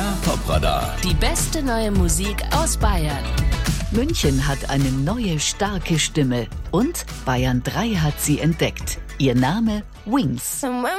MDR Top-Radar. Die beste neue Musik aus Bayern. München hat eine neue, starke Stimme. Und Bayern 3 hat sie entdeckt. Ihr Name Wings. And when